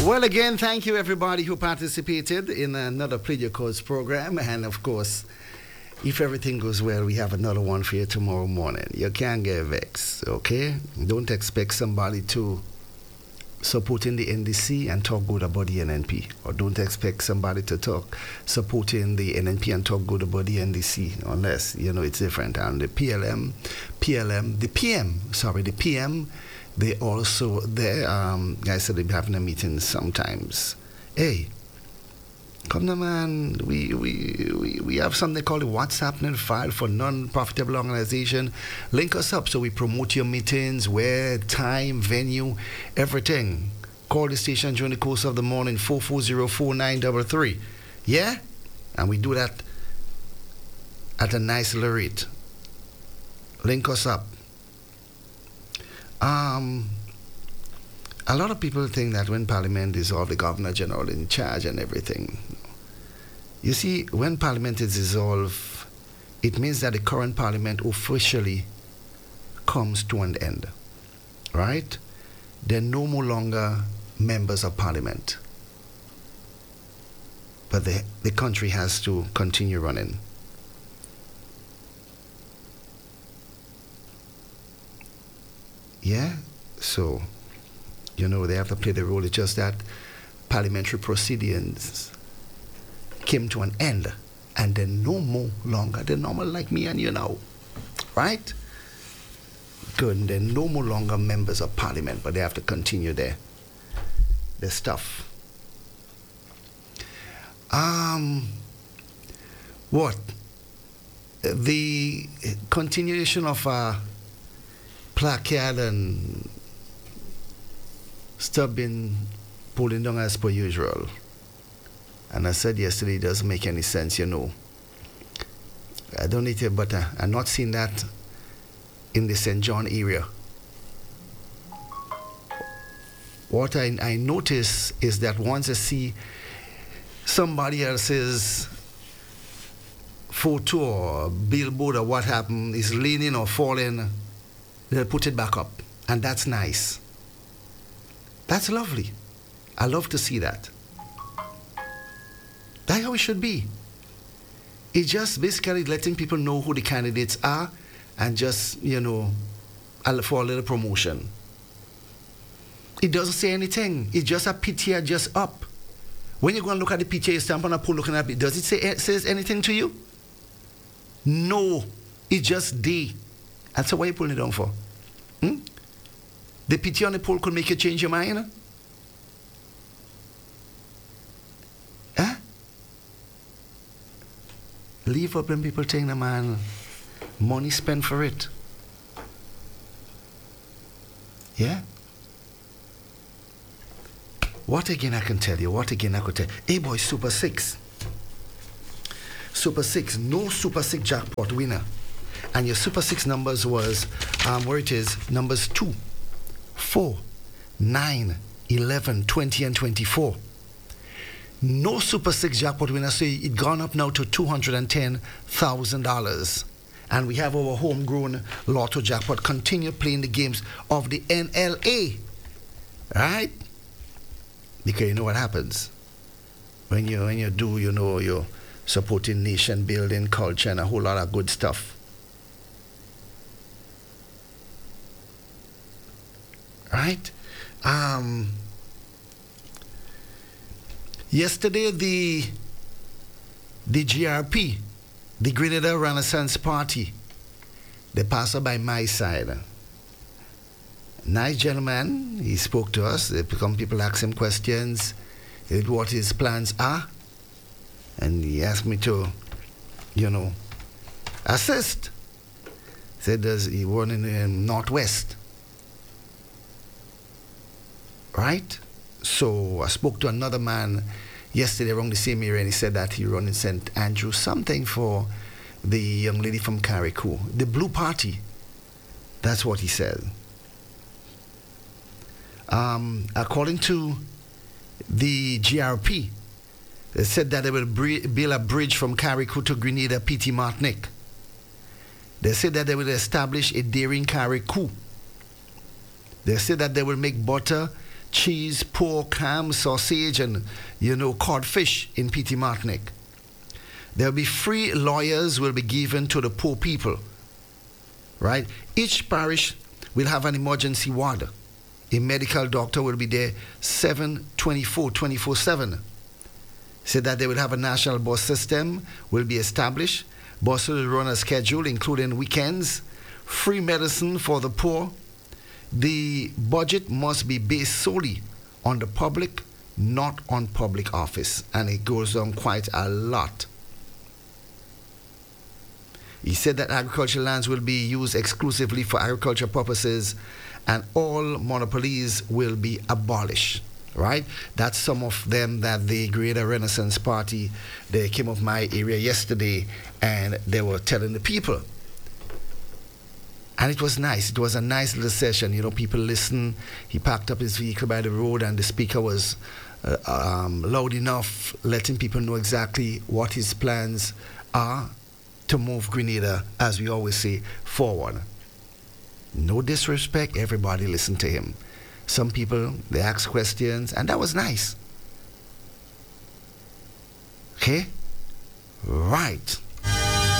Well, again, thank you everybody who participated in another Play Your Codes program. And of course, if everything goes well, we have another one for you tomorrow morning. You can't get vexed, okay? Don't expect somebody to support in the NDC and talk good about the NNP. Or don't expect somebody to talk supporting the NNP and talk good about the NDC, unless, it's different. And the PM, they also, guys said they'll be having a meeting sometimes. Hey, come on, man. We have something called the What's Happening file for non-profitable organization. Link us up so we promote your meetings, where, time, venue, everything. Call the station during the course of the morning, 440-4933. Yeah? And we do that at a nice little rate. Link us up. A lot of people think that when Parliament dissolved, the Governor General in charge and everything. You see, when Parliament is dissolved, it means that the current Parliament officially comes to an end, right? They're no more longer members of Parliament. But the country has to continue running. Yeah? So, they have to play the role. It's just that parliamentary proceedings came to an end, and they're no more longer. They're normal like me and you now, right? Good. They're no more longer members of Parliament, but they have to continue their stuff. What? The continuation of placard and stuff been pulling down as per usual. And I said yesterday, it doesn't make any sense, I don't need it, but I'm not seeing that in the St. John area. What I notice is that once I see somebody else's photo or billboard or what happened is leaning or falling, they'll put it back up. And that's nice. That's lovely. I love to see that. That's how it should be. It's just basically letting people know who the candidates are and just, for a little promotion. It doesn't say anything. It's just a PTA just up. When you go and look at the PTA stamp on a poll looking at it, does it says anything to you? No. It's just D. And so what are you pulling it down for? The PTA on the poll could make you change your mind? Huh? Leave up when people think, man, money spent for it. Yeah? What again I can tell you? Hey boy, Super 6. Super 6, no Super 6 jackpot winner. And your Super 6 numbers was, numbers 2, 4, 9, 11, 20, and 24. No Super 6 jackpot winner, so it gone up now to $210,000. And we have our homegrown lotto jackpot. Continue playing the games of the NLA. Right? Because you know what happens. When you do, you're supporting nation building, culture, and a whole lot of good stuff. Right? Yesterday, the GRP, the Grenada Renaissance Party, they passed by my side. Nice gentleman. He spoke to us. Some people asked him questions, what his plans are. And he asked me to, assist. Said he won in the Northwest. Right? So I spoke to another man yesterday around the same area, and he said that he run in St. Andrew, something for the young lady from Carriacou. The Blue Party. That's what he said. According to the GRP, they said that they will build a bridge from Carriacou to Grenada, P.T. Martinique. They said that they will establish a dairy in Carriacou. They said that they will make butter cheese, pork, ham, sausage, and, codfish in Petite Martinique. There will be free lawyers will be given to the poor people, right? Each parish will have an emergency ward. A medical doctor will be there 24/7. Said that they will have a national bus system will be established. Buses will run a schedule, including weekends. Free medicine for the poor. The budget must be based solely on the public, not on public office. And it goes on quite a lot. He said that agricultural lands will be used exclusively for agriculture purposes and all monopolies will be abolished. Right? That's some of them that the Greater Renaissance Party, they came up my area yesterday and they were telling the people. And it was nice. It was a nice little session. People listened. He parked up his vehicle by the road and the speaker was loud enough, letting people know exactly what his plans are to move Grenada, as we always say, forward. No disrespect, everybody listened to him. Some people, they asked questions, and that was nice. Okay? Right.